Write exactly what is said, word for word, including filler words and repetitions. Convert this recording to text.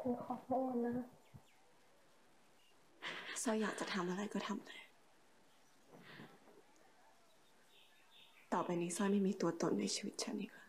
นขอโทษนะซอยอยากจะทำอะไรก็ทำเลยต่อไปนี้ซอยไม่มีตัวตนในชีวิตฉันอีกแล้ว